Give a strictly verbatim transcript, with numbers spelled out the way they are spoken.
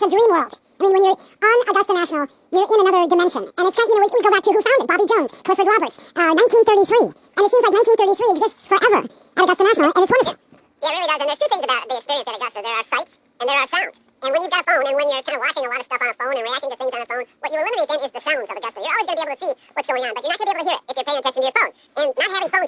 a dream world. I mean, when you're on Augusta National, you're in another dimension. And it's kind of, you know, we, we go back to who founded Bobby Jones, Clifford Roberts, uh, nineteen thirty-three. And it seems like nineteen thirty-three exists forever at Augusta National, and it's wonderful. Yeah, it really does. And there's two things about the experience at Augusta. There are sights and there are sounds. And when you've got a phone and when you're kind of watching a lot of stuff on a phone and reacting to things on a phone, what you eliminate then is the sounds of Augusta. You're always going to be able to see what's going on, but you're not going to be able to hear it if you're paying attention to your phone. And not having phones